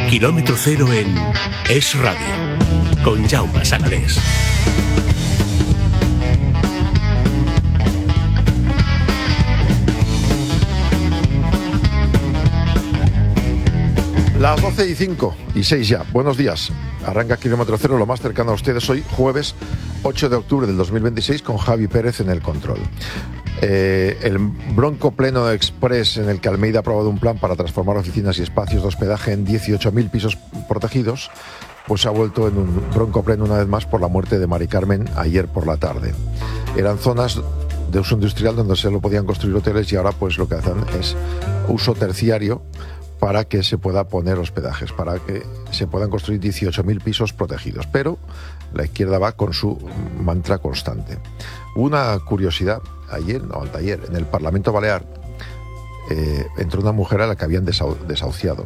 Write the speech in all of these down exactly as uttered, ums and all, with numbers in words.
Kilómetro cero en Es Radio, con Jaume Sagalés. Las doce y cinco y seis ya. Buenos días. Arranca Kilómetro Cero, lo más cercano a ustedes hoy, jueves ocho de octubre del dos mil veintiséis, con Javi Pérez en el control. Eh, el bronco pleno express en el que Almeida ha aprobado un plan para transformar oficinas y espacios de hospedaje en dieciocho mil pisos protegidos, pues se ha vuelto en un bronco pleno una vez más por la muerte de Mari Carmen ayer por la tarde. Eran zonas de uso industrial donde se lo podían construir hoteles y ahora pues lo que hacen es uso terciario para que se pueda poner hospedajes, para que se puedan construir dieciocho mil pisos protegidos. Pero la izquierda va con su mantra constante. Una curiosidad, ayer, no, anteayer, en el Parlamento Balear, eh, entró una mujer a la que habían desau- desahuciado.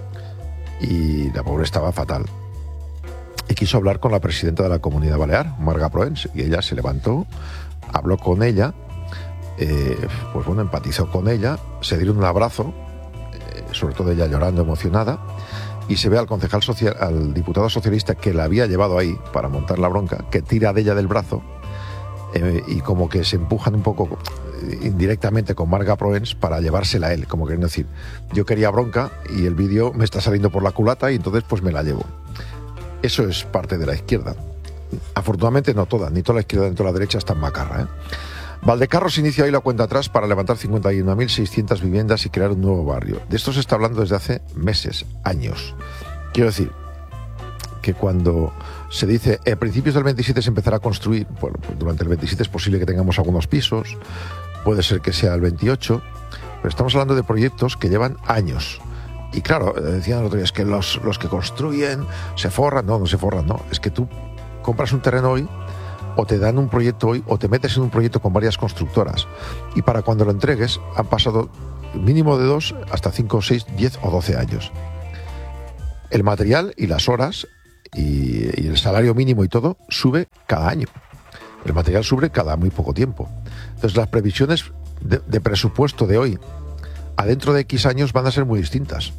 Y la pobre estaba fatal. Y quiso hablar con la presidenta de la Comunidad Balear, Marga Proens, y ella se levantó, habló con ella, eh, pues bueno, empatizó con ella, se dieron un abrazo, sobre todo ella llorando, emocionada, y se ve al concejal social, al diputado socialista que la había llevado ahí para montar la bronca, que tira de ella del brazo eh, y como que se empujan un poco eh, indirectamente con Marga Proens para llevársela a él, como queriendo decir, yo quería bronca y el vídeo me está saliendo por la culata y entonces pues me la llevo. Eso es parte de la izquierda. Afortunadamente no toda, ni toda la izquierda ni toda la derecha está en macarra, ¿eh? Valdecarros inicia hoy la cuenta atrás para levantar cincuenta y una mil seiscientas viviendas y crear un nuevo barrio. De esto se está hablando desde hace meses, años. Quiero decir que cuando se dice a principios del veintisiete se empezará a construir, bueno, pues durante el veintisiete es posible que tengamos algunos pisos, puede ser que sea el veintiocho, pero estamos hablando de proyectos que llevan años. Y claro, decían el otro día, es que los, los que construyen se forran. No, no se forran, no. Es que tú compras un terreno hoy, o te dan un proyecto hoy, o te metes en un proyecto con varias constructoras. Y para cuando lo entregues, han pasado mínimo de dos hasta cinco, seis, diez o doce años. El material y las horas y, y el salario mínimo y todo sube cada año. El material sube cada muy poco tiempo. Entonces las previsiones de, de presupuesto de hoy a dentro de X años van a ser muy distintas.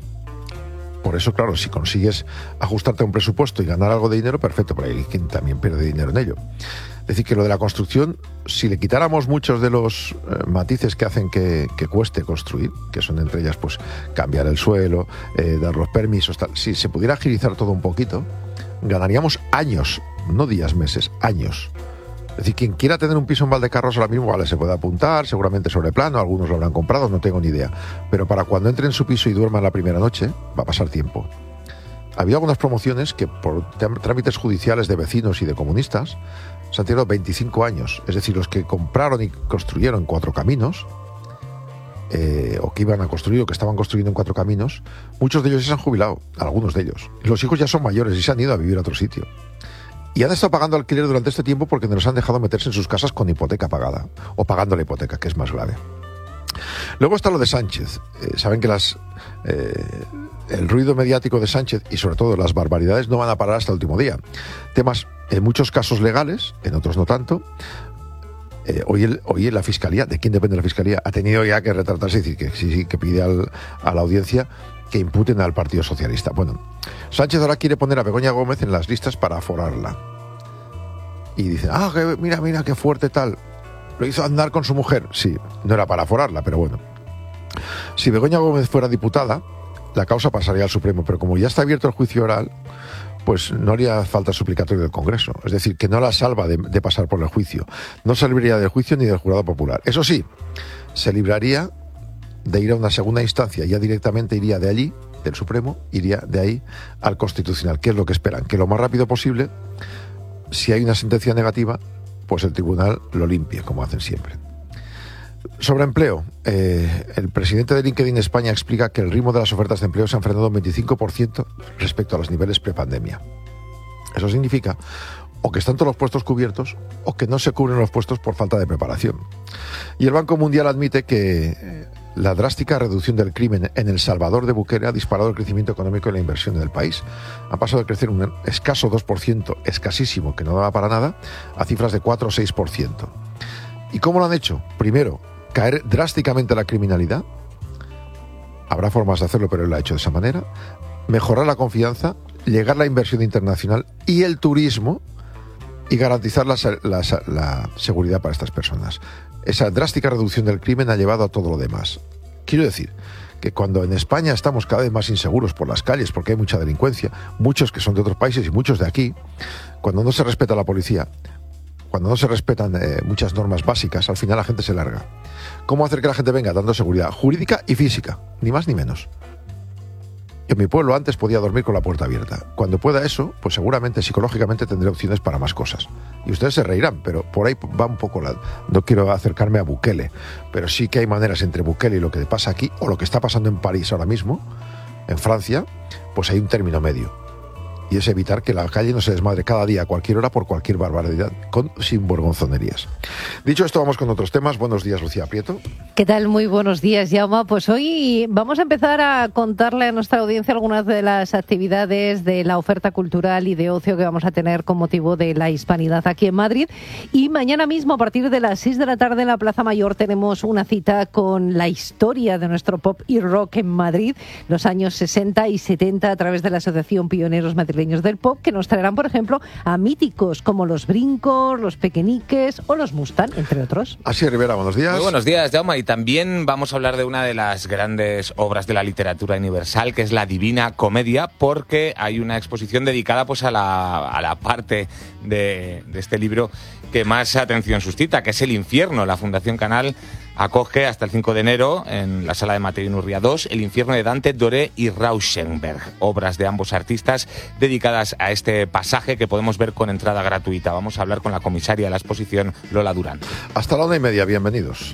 Por eso, claro, si consigues ajustarte a un presupuesto y ganar algo de dinero, perfecto, pero hay quien también pierde dinero en ello. Es decir, que lo de la construcción, si le quitáramos muchos de los eh, matices que hacen que, que cueste construir, que son entre ellas pues cambiar el suelo, eh, dar los permisos, tal, si se pudiera agilizar todo un poquito, ganaríamos años, no días, meses, años. Es decir, quien quiera tener un piso en Valdecarros ahora mismo, vale, se puede apuntar, seguramente sobre plano, algunos lo habrán comprado, no tengo ni idea. Pero para cuando entre en su piso y duerma la primera noche, va a pasar tiempo. Había algunas promociones que por trámites judiciales de vecinos y de comunistas se han tirado veinticinco años. Es decir, los que compraron y construyeron Cuatro Caminos, eh, o que iban a construir o que estaban construyendo en Cuatro Caminos, muchos de ellos ya se han jubilado, algunos de ellos. Y los hijos ya son mayores y se han ido a vivir a otro sitio. Y han estado pagando alquiler durante este tiempo porque nos han dejado meterse en sus casas con hipoteca pagada, o pagando la hipoteca, que es más grave. Luego está lo de Sánchez. Eh, saben que las, eh, el ruido mediático de Sánchez y sobre todo las barbaridades no van a parar hasta el último día. Temas, en muchos casos legales, en otros no tanto. Eh, hoy, el, hoy la Fiscalía, ¿de quién depende la Fiscalía? Ha tenido ya que retratarse y decir que sí, sí, que pide al, a la audiencia que imputen al Partido Socialista. Bueno, Sánchez ahora quiere poner a Begoña Gómez en las listas para aforarla. Y dice, ah, que, mira, mira, qué fuerte tal. Lo hizo andar con su mujer. Sí, no era para aforarla, pero bueno. Si Begoña Gómez fuera diputada, la causa pasaría al Supremo, pero como ya está abierto el juicio oral, pues no haría falta suplicatorio del Congreso. Es decir, que no la salva de, de pasar por el juicio. No se libraría del juicio ni del jurado popular. Eso sí, se libraría de ir a una segunda instancia, ya directamente iría de allí, del Supremo, iría de ahí al Constitucional, que es lo que esperan, que lo más rápido posible, si hay una sentencia negativa, pues el tribunal lo limpie, como hacen siempre. Sobre empleo, eh, el presidente de LinkedIn España explica que el ritmo de las ofertas de empleo se ha frenado un veinticinco por ciento respecto a los niveles prepandemia. Eso significa o que están todos los puestos cubiertos o que no se cubren los puestos por falta de preparación. Y el Banco Mundial admite que la drástica reducción del crimen en El Salvador de Bukele ha disparado el crecimiento económico y la inversión en el país. Ha pasado de crecer un escaso dos por ciento, escasísimo, que no daba para nada, a cifras de cuatro o seis por ciento. ¿Y cómo lo han hecho? Primero, caer drásticamente la criminalidad. Habrá formas de hacerlo, pero él lo ha hecho de esa manera. mejorar la confianza, llegar la inversión internacional y el turismo y garantizar la, la, la seguridad para estas personas. Esa drástica reducción del crimen ha llevado a todo lo demás. Quiero decir que cuando en España estamos cada vez más inseguros por las calles porque hay mucha delincuencia, muchos que son de otros países y muchos de aquí, cuando no se respeta la policía, cuando no se respetan eh, muchas normas básicas, al final la gente se larga. ¿Cómo hacer que la gente venga? Dando seguridad jurídica y física, ni más ni menos. En mi pueblo antes podía dormir con la puerta abierta. Cuando pueda eso, pues seguramente psicológicamente tendré opciones para más cosas. Y ustedes se reirán, pero por ahí va un poco la... No quiero acercarme a Bukele, pero sí que hay maneras entre Bukele y lo que pasa aquí, o lo que está pasando en París ahora mismo, en Francia, pues hay un término medio. Y es evitar que la calle no se desmadre cada día, a cualquier hora, por cualquier barbaridad, con sin vergonzonerías. Dicho esto, vamos con otros temas. Buenos días, Lucía Prieto. ¿Qué tal? Muy buenos días, Jaume. Pues hoy vamos a empezar a contarle a nuestra audiencia algunas de las actividades de la oferta cultural y de ocio que vamos a tener con motivo de la Hispanidad aquí en Madrid. Y mañana mismo, a partir de las seis de la tarde, en la Plaza Mayor, tenemos una cita con la historia de nuestro pop y rock en Madrid, los años sesenta y setenta, a través de la Asociación Pioneros Madrileños del Pop, que nos traerán, por ejemplo, a míticos como los Brincos, los Pequeñiques o los Mustang, entre otros. Así, Rivera, buenos días. Muy buenos días, Jaume. Y también vamos a hablar de una de las grandes obras de la literatura universal, que es la Divina Comedia, porque hay una exposición dedicada pues a la, a la parte de, de este libro que más atención suscita, que es el infierno. La Fundación Canal acoge hasta el cinco de enero en la Sala de Materia Nurria dos El infierno de Dante, Doré y Rauschenberg, obras de ambos artistas dedicadas a este pasaje que podemos ver con entrada gratuita. Vamos a hablar con la comisaria de la exposición, Lola Durán. Hasta la una y media, bienvenidos.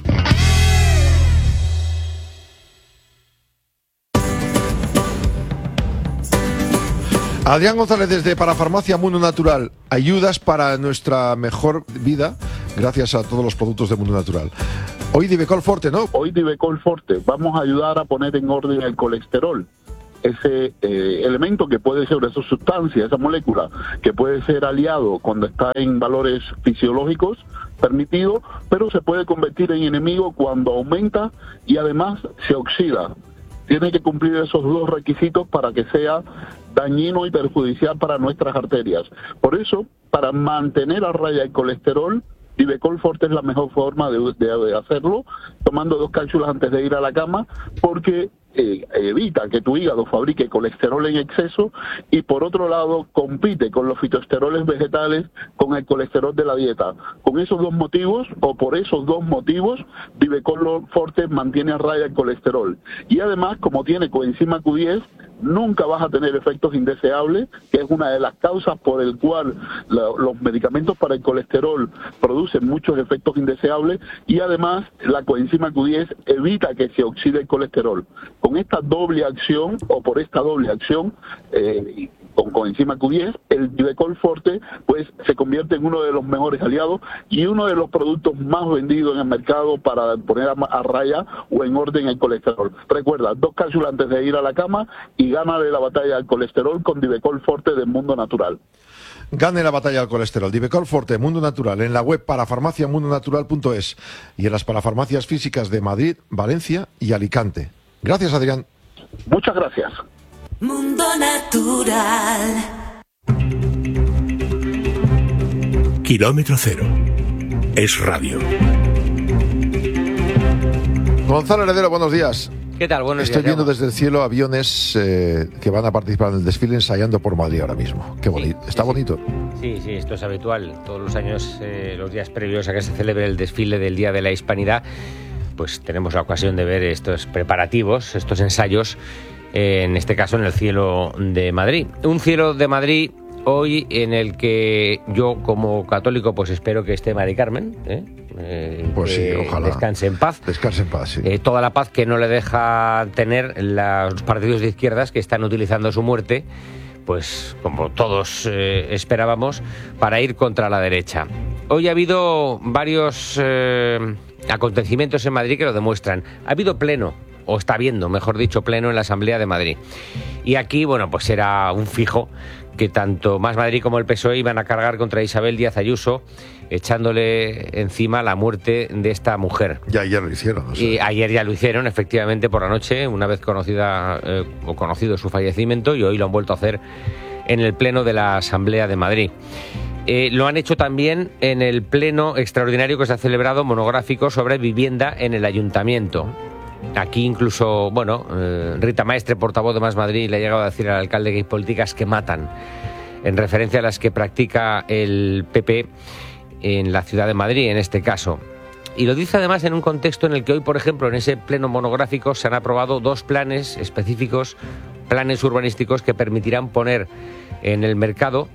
Adrián González desde Parafarmacia Mundo Natural. Ayudas para nuestra mejor vida gracias a todos los productos de Mundo Natural. Hoy Divecol Forte, ¿no? Hoy Divecol Forte. Vamos a ayudar a poner en orden el colesterol. Ese eh, elemento que puede ser, esa sustancia, esa molécula, que puede ser aliado cuando está en valores fisiológicos permitidos, pero se puede convertir en enemigo cuando aumenta y además se oxida. Tiene que cumplir esos dos requisitos para que sea dañino y perjudicial para nuestras arterias. Por eso, para mantener a raya el colesterol, Divecol Forte es la mejor forma de, de, de hacerlo, tomando dos cápsulas antes de ir a la cama, porque eh, evita que tu hígado fabrique colesterol en exceso y, por otro lado, compite con los fitoesteroles vegetales con el colesterol de la dieta. Con esos dos motivos, o por esos dos motivos, Divecol Forte mantiene a raya el colesterol. Y además, como tiene coenzima Q diez, nunca vas a tener efectos indeseables, que es una de las causas por el cual la, los medicamentos para el colesterol producen muchos efectos indeseables, y además la coenzima Q diez evita que se oxide el colesterol. Con esta doble acción, o por esta doble acción, eh, con coenzima Q diez, el Divecol Forte pues se convierte en uno de los mejores aliados y uno de los productos más vendidos en el mercado para poner a, a raya o en orden el colesterol. Recuerda, dos cápsulas antes de ir a la cama y gánale la batalla al colesterol con Divecol Forte del Mundo Natural. Gane la batalla al colesterol. Divecol Forte, Mundo Natural, en la web parafarmacia mundo natural punto es y en las parafarmacias físicas de Madrid, Valencia y Alicante. Gracias, Adrián. Muchas gracias. Mundo Natural. Kilómetro cero. Es radio. Gonzalo Heredero, buenos días. ¿Qué tal? Buenos Estoy días, viendo Jaume. desde el cielo aviones eh, que van a participar en el desfile ensayando por Madrid ahora mismo. Qué bonito. Sí, Está sí, bonito. Sí, sí, esto es habitual. Todos los años, eh, los días previos a que se celebre el desfile del Día de la Hispanidad, pues tenemos la ocasión de ver estos preparativos, estos ensayos, eh, en este caso en el cielo de Madrid. Un cielo de Madrid hoy en el que yo, como católico, pues espero que esté Mari Carmen, ¿eh? Eh, Pues sí, ojalá. Descanse en paz. Descanse en paz, sí. Eh, toda la paz que no le deja tener los partidos de izquierdas que están utilizando su muerte, pues como todos eh, esperábamos, para ir contra la derecha. Hoy ha habido varios eh, acontecimientos en Madrid que lo demuestran. Ha habido pleno, o está habiendo, mejor dicho, pleno en la Asamblea de Madrid. Y aquí, bueno, pues era un fijo que tanto Más Madrid como el P S O E iban a cargar contra Isabel Díaz Ayuso, echándole encima la muerte de esta mujer. Y ayer lo hicieron. O sea. Y ayer ya lo hicieron, efectivamente, por la noche, una vez conocida eh, o conocido su fallecimiento, y hoy lo han vuelto a hacer en el Pleno de la Asamblea de Madrid. Eh, lo han hecho también en el Pleno extraordinario que se ha celebrado, monográfico sobre vivienda en el Ayuntamiento. Aquí incluso, bueno, eh, Rita Maestre, portavoz de Más Madrid, le ha llegado a decir al alcalde que hay políticas que matan, en referencia a las que practica el P P en la ciudad de Madrid, en este caso. Y lo dice además en un contexto en el que hoy, por ejemplo, en ese pleno monográfico se han aprobado dos planes específicos, planes urbanísticos que permitirán poner en el mercado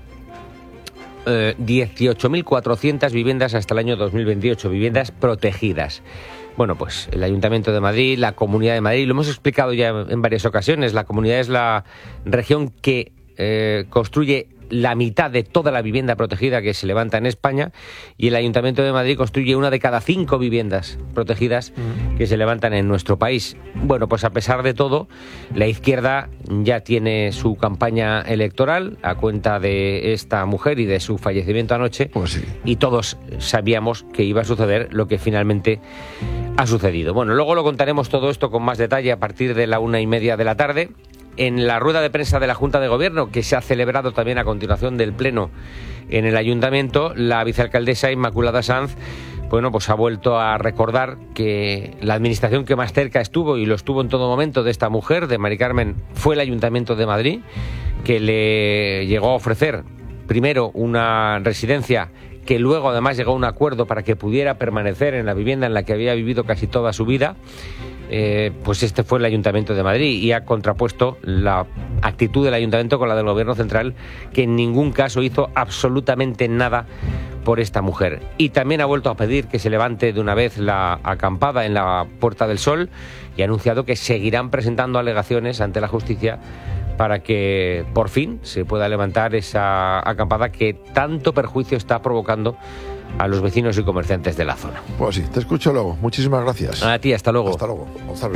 eh, dieciocho mil cuatrocientas viviendas hasta el año dos mil veintiocho, viviendas protegidas. Bueno, pues el Ayuntamiento de Madrid, la Comunidad de Madrid, lo hemos explicado ya en varias ocasiones, la Comunidad es la región que eh, construye la mitad de toda la vivienda protegida que se levanta en España, y el Ayuntamiento de Madrid construye una de cada cinco viviendas protegidas que se levantan en nuestro país. Bueno, pues a pesar de todo, la izquierda ya tiene su campaña electoral a cuenta de esta mujer y de su fallecimiento anoche, pues sí. Y todos sabíamos que iba a suceder lo que finalmente ha sucedido. Bueno, luego lo contaremos todo esto con más detalle a partir de la una y media de la tarde. En la rueda de prensa de la Junta de Gobierno, que se ha celebrado también a continuación del Pleno en el Ayuntamiento, la vicealcaldesa Inmaculada Sanz, bueno, pues ha vuelto a recordar que la administración que más cerca estuvo, y lo estuvo en todo momento, de esta mujer, de Mari Carmen, fue el Ayuntamiento de Madrid, que le llegó a ofrecer primero una residencia, que luego además llegó a un acuerdo para que pudiera permanecer en la vivienda en la que había vivido casi toda su vida. Eh, pues este fue el Ayuntamiento de Madrid, y ha contrapuesto la actitud del Ayuntamiento con la del Gobierno Central, que en ningún caso hizo absolutamente nada por esta mujer. Y también ha vuelto a pedir que se levante de una vez la acampada en la Puerta del Sol, y ha anunciado que seguirán presentando alegaciones ante la justicia para que por fin se pueda levantar esa acampada que tanto perjuicio está provocando a los vecinos y comerciantes de la zona. Pues sí, te escucho luego. Muchísimas gracias. A ti, hasta luego. Hasta luego. Gonzalo.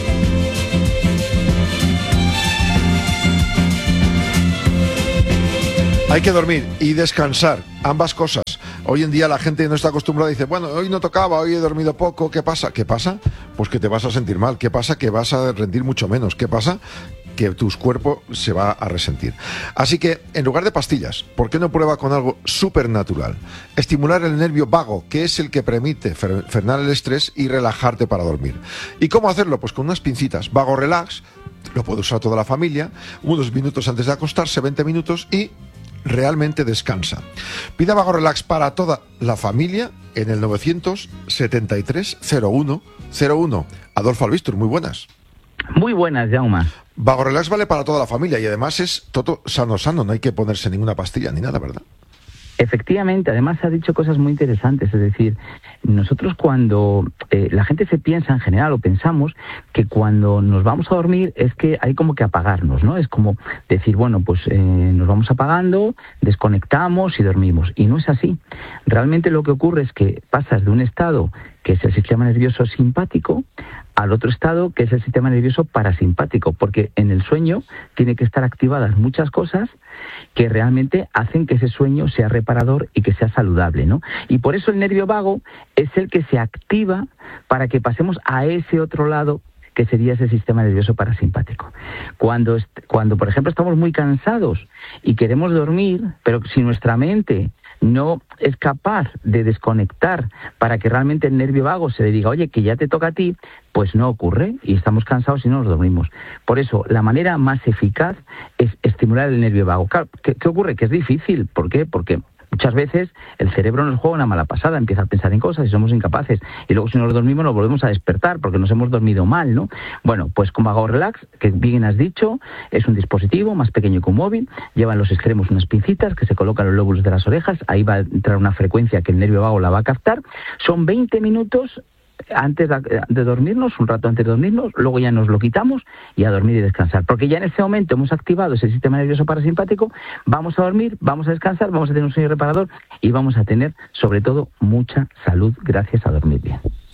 Hay que dormir y descansar, ambas cosas. Hoy en día la gente no está acostumbrada y dice, bueno, hoy no tocaba, hoy he dormido poco, ¿qué pasa? ¿Qué pasa? Pues que te vas a sentir mal. ¿Qué pasa? Que vas a rendir mucho menos. ¿Qué pasa? Que tu cuerpo se va a resentir. Así que, en lugar de pastillas, ¿por qué no prueba con algo súper natural? Estimular el nervio vago, que es el que permite frenar el estrés y relajarte para dormir. ¿Y cómo hacerlo? Pues con unas pincitas. Vago Relax, lo puede usar toda la familia, unos minutos antes de acostarse, veinte minutos, y realmente descansa. Pida Vago Relax para toda la familia en el novecientos setenta y tres cero uno cero uno. Adolfo Albistur, muy buenas. Muy buenas, Jaume. Vago Relax vale para toda la familia y además es todo sano, sano, no hay que ponerse ninguna pastilla ni nada, ¿verdad? Efectivamente, además ha dicho cosas muy interesantes, es decir, nosotros cuando eh, la gente se piensa en general o pensamos que cuando nos vamos a dormir es que hay como que apagarnos, ¿no? Es como decir, bueno, pues eh, nos vamos apagando, desconectamos y dormimos, y no es así. Realmente lo que ocurre es que pasas de un estado que es el sistema nervioso simpático al otro estado que es el sistema nervioso parasimpático, porque en el sueño tiene que estar activadas muchas cosas que realmente hacen que ese sueño sea reparador y que sea saludable, ¿no? Y por eso el nervio vago es el que se activa para que pasemos a ese otro lado que sería ese sistema nervioso parasimpático. Cuando, cuando, por ejemplo, estamos muy cansados y queremos dormir, pero si nuestra mente no es capaz de desconectar para que realmente el nervio vago se le diga, oye, que ya te toca a ti, pues no ocurre y estamos cansados y no nos dormimos. Por eso, la manera más eficaz es estimular el nervio vago. Claro, ¿qué, qué ocurre? Que es difícil. ¿Por qué? Porque muchas veces el cerebro nos juega una mala pasada, empieza a pensar en cosas y somos incapaces. Y luego si nos dormimos nos volvemos a despertar porque nos hemos dormido mal, ¿no? Bueno, pues con Vago Relax, que bien has dicho, es un dispositivo más pequeño que un móvil, lleva en los extremos unas pincitas que se colocan en los lóbulos de las orejas, ahí va a entrar una frecuencia que el nervio vago la va a captar. Son veinte minutos antes de dormirnos, un rato antes de dormirnos, luego ya nos lo quitamos y a dormir y descansar, porque ya en ese momento hemos activado ese sistema nervioso parasimpático, vamos a dormir, vamos a descansar, vamos a tener un sueño reparador y vamos a tener sobre todo mucha salud gracias a dormir bien.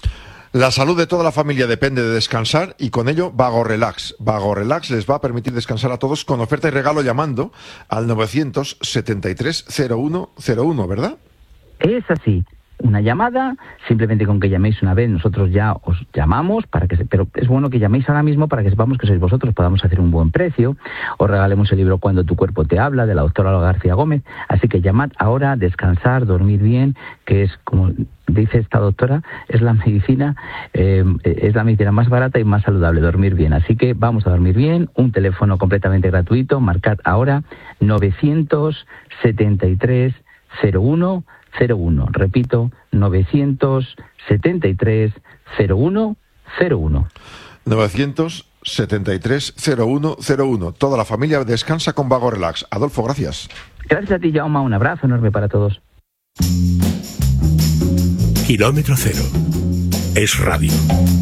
La salud de toda la familia depende de descansar y con ello Vago Relax. Vago Relax les va a permitir descansar a todos con oferta y regalo llamando al novecientos setenta y tres cero uno cero uno, ¿verdad? Es así. Una llamada, simplemente con que llaméis una vez, nosotros ya os llamamos, para que se, pero es bueno que llaméis ahora mismo para que sepamos que sois vosotros, podamos hacer un buen precio, os regalemos el libro Cuando tu cuerpo te habla, de la doctora Olga García Gómez, así que llamad ahora, descansar, dormir bien, que es, como dice esta doctora, es la medicina, eh, es la medicina más barata y más saludable, dormir bien, así que vamos a dormir bien, un teléfono completamente gratuito, marcad ahora novecientos setenta y tres cero uno cero uno, repito, novecientos setenta y tres cero uno cero uno. novecientos setenta y tres cero uno cero uno. Toda la familia descansa con Vago Relax. Adolfo, gracias. Gracias a ti, Jaume, un abrazo enorme para todos. Kilómetro cero. Es radio.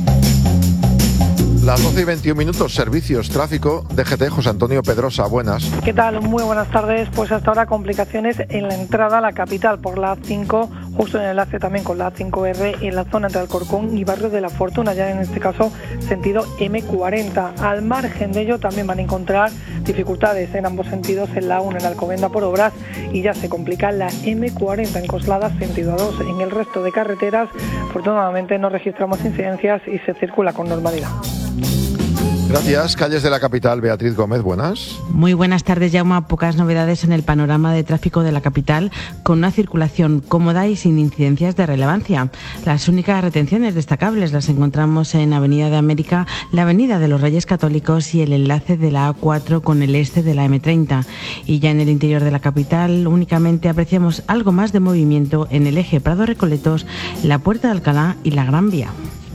Las doce y veintiún minutos, servicios, tráfico, D G T, José Antonio Pedrosa, buenas. ¿Qué tal? Muy buenas tardes. Pues hasta ahora complicaciones en la entrada a la capital por la A cinco, justo en el enlace también con la A cinco erre en la zona entre Alcorcón y Barrio de la Fortuna, ya en este caso sentido eme cuarenta. Al margen de ello también van a encontrar dificultades en ambos sentidos en la A uno en Alcobendas por obras y ya se complica la eme cuarenta en Coslada sentido A dos. En el resto de carreteras, afortunadamente no registramos incidencias y se circula con normalidad. Gracias. Calles de la capital, Beatriz Gómez, buenas. Muy buenas tardes, Jaume. Pocas novedades en el panorama de tráfico de la capital, con una circulación cómoda y sin incidencias de relevancia. Las únicas retenciones destacables las encontramos en Avenida de América, la Avenida de los Reyes Católicos y el enlace de la A cuatro con el este de la eme treinta. Y ya en el interior de la capital únicamente apreciamos algo más de movimiento en el eje Prado-Recoletos, la Puerta de Alcalá y la Gran Vía.